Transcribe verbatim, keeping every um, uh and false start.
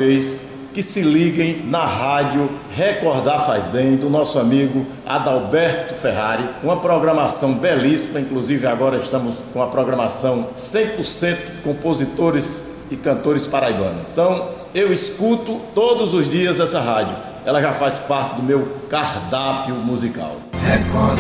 que se liguem na rádio Recordar Faz Bem, do nosso amigo Adalberto Ferrari, uma programação belíssima, inclusive agora estamos com a programação cem por cento compositores e cantores paraibanos. Então, eu escuto todos os dias essa rádio, ela já faz parte do meu cardápio musical.